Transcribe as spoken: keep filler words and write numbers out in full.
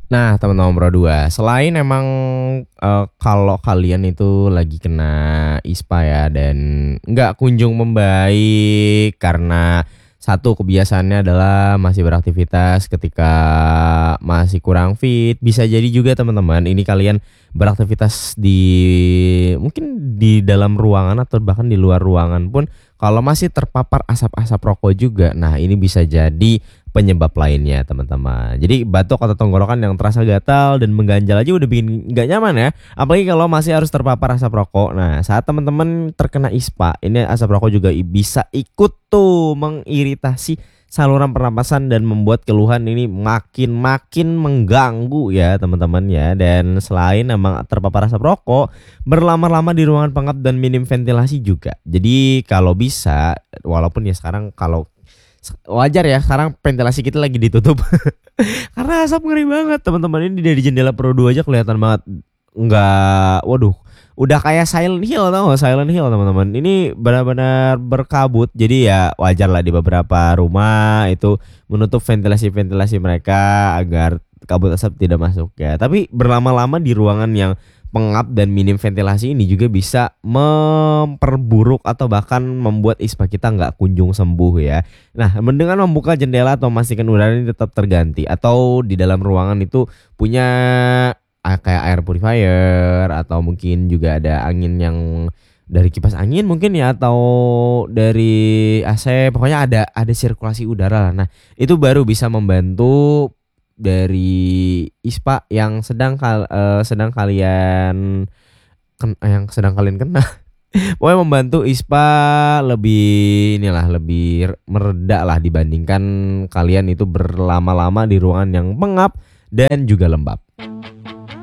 Nah, teman-teman Pro dua, selain emang, eee, kalau kalian itu lagi kena ISPA ya dan nggak kunjung membaik karena satu kebiasaannya adalah masih beraktivitas ketika masih kurang fit, bisa jadi juga teman-teman ini kalian beraktivitas di mungkin di dalam ruangan atau bahkan di luar ruangan pun kalau masih terpapar asap-asap rokok juga, nah ini bisa jadi penyebab lainnya teman-teman. Jadi batuk atau tenggorokan yang terasa gatal dan mengganjal aja udah bikin nggak nyaman ya. Apalagi kalau masih harus terpapar asap rokok. Nah saat teman-teman terkena ISPA, ini asap rokok juga i- bisa ikut tuh mengiritasi saluran pernapasan dan membuat keluhan ini makin-makin mengganggu ya teman-teman ya. Dan selain emang terpapar asap rokok, berlama-lama di ruangan pengap dan minim ventilasi juga. Jadi kalau bisa, walaupun ya sekarang kalau wajar ya sekarang ventilasi kita lagi ditutup karena asap ngeri banget teman-teman, ini dari jendela Pro dua aja kelihatan banget nggak, waduh, udah kayak Silent Hill, tau gak Silent Hill teman-teman, ini benar-benar berkabut. Jadi ya wajar lah di beberapa rumah itu menutup ventilasi-ventilasi mereka agar kabut asap tidak masuk ya. Tapi berlama-lama di ruangan yang pengap dan minim ventilasi ini juga bisa memperburuk atau bahkan membuat ISPA kita nggak kunjung sembuh ya. Nah, dengan membuka jendela atau memastikan udara ini tetap terganti atau di dalam ruangan itu punya ah, kayak air purifier atau mungkin juga ada angin yang dari kipas angin mungkin ya atau dari A C, pokoknya ada ada sirkulasi udara lah. Nah, itu baru bisa membantu dari ISPA yang sedang kal eee, sedang kalian ken yang sedang kalian kena. Pokoknya membantu ISPA lebih inilah, lebih mereda lah dibandingkan kalian itu berlama-lama di ruangan yang pengap dan juga lembab.